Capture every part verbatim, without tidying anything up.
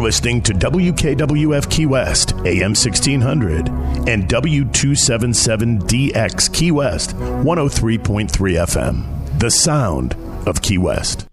You're listening to W K W F Key West, A M sixteen hundred, and W two seventy-seven D X Key West, one oh three point three F M. The sound of Key West.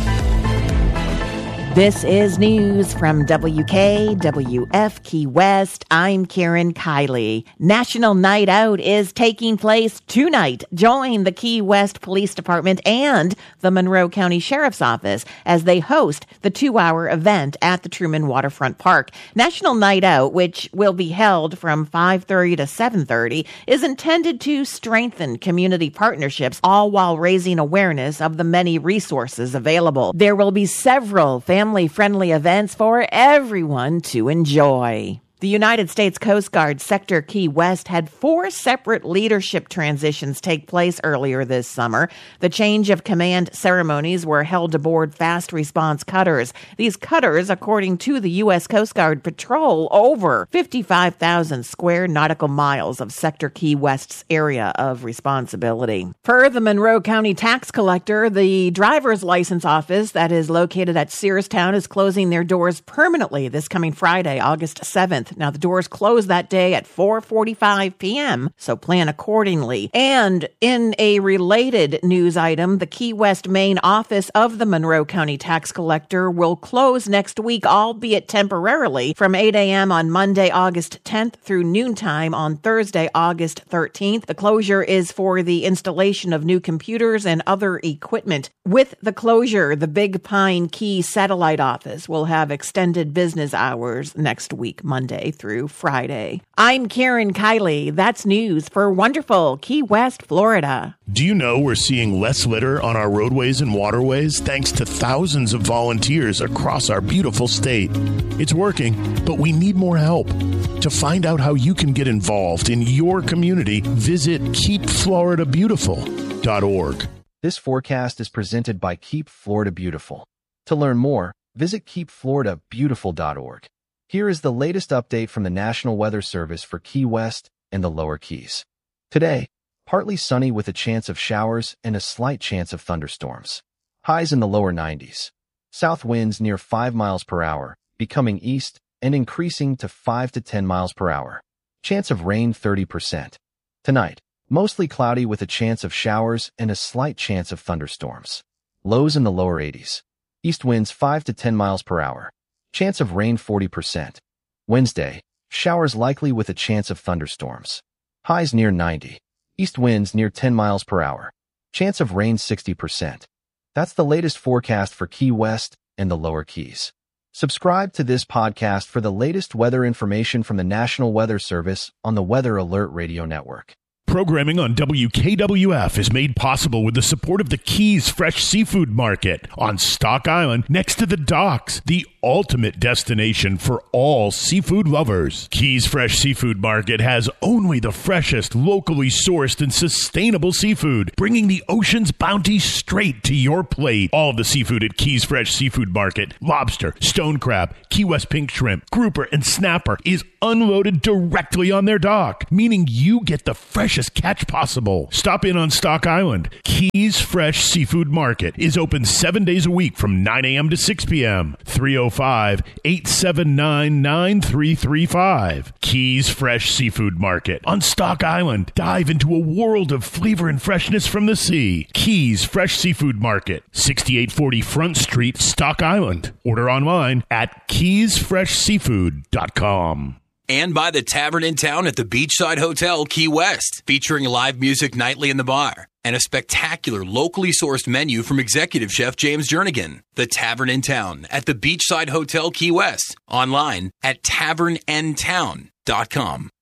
This is news from W K W F Key West. I'm Karen Kiley. National Night Out is taking place tonight. Join the Key West Police Department and the Monroe County Sheriff's Office as they host the two-hour event at the Truman Waterfront Park. National Night Out, which will be held from five thirty to seven thirty, is intended to strengthen community partnerships, all while raising awareness of the many resources available. There will be several family family-friendly events for everyone to enjoy. The United States Coast Guard Sector Key West had four separate leadership transitions take place earlier this summer. The change of command ceremonies were held aboard fast response cutters. These cutters, according to the U S Coast Guard, patrol over fifty-five thousand square nautical miles of Sector Key West's area of responsibility. Per the Monroe County Tax Collector, the driver's license office that is located at Searstown is closing their doors permanently this coming Friday, August seventh. Now, the doors close that day at four forty-five p.m., so plan accordingly. And in a related news item, the Key West main office of the Monroe County Tax Collector will close next week, albeit temporarily, from eight a.m. on Monday, August tenth through noontime on Thursday, August thirteenth. The closure is for the installation of new computers and other equipment. With the closure, the Big Pine Key Satellite Office will have extended business hours next week, Monday through Friday. I'm Karen Kiley. That's news for wonderful Key West, Florida. Do you know we're seeing less litter on our roadways and waterways thanks to thousands of volunteers across our beautiful state? It's working, but we need more help. To find out how you can get involved in your community, visit keep florida beautiful dot org. This forecast is presented by Keep Florida Beautiful. To learn more, visit keep florida beautiful dot org. Here is the latest update from the National Weather Service for Key West and the Lower Keys. Today, partly sunny with a chance of showers and a slight chance of thunderstorms. Highs in the lower nineties. South winds near five miles per hour, becoming east and increasing to five to ten miles per hour. Chance of rain thirty percent. Tonight, mostly cloudy with a chance of showers and a slight chance of thunderstorms. Lows in the lower eighties. East winds five to ten miles per hour. Chance of rain forty percent. Wednesday, showers likely with a chance of thunderstorms. Highs near ninety. East winds near ten miles per hour. Chance of rain sixty percent. That's the latest forecast for Key West and the Lower Keys. Subscribe to this podcast for the latest weather information from the National Weather Service on the Weather Alert Radio Network. Programming on W K W F is made possible with the support of the Keys Fresh Seafood Market on Stock Island next to the docks, the ultimate destination for all seafood lovers. Keys Fresh Seafood Market has only the freshest, locally sourced and sustainable seafood, bringing the ocean's bounty straight to your plate. All of the seafood at Keys Fresh Seafood Market, lobster, stone crab, Key West pink shrimp, grouper, and snapper, is unloaded directly on their dock, meaning you get the freshest catch possible. Stop in on Stock Island. Keys Fresh Seafood Market is open seven days a week from nine a.m. to six p.m. three oh five, eight seven nine, nine three three five. Keys Fresh Seafood Market on Stock Island. Dive into a world of flavor and freshness from the sea. Keys Fresh Seafood Market, sixty-eight forty Front Street, Stock Island. Order online at keys fresh seafood dot com. And by the Tavern in Town at the Beachside Hotel, Key West, featuring live music nightly in the bar and a spectacular locally sourced menu from executive chef James Jernigan. The Tavern in Town at the Beachside Hotel, Key West, online at tavern n town dot com.